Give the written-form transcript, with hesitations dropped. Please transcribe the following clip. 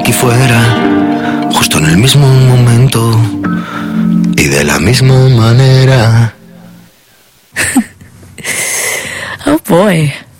aquí fuera, justo en el mismo momento y de la misma manera. Oh boy.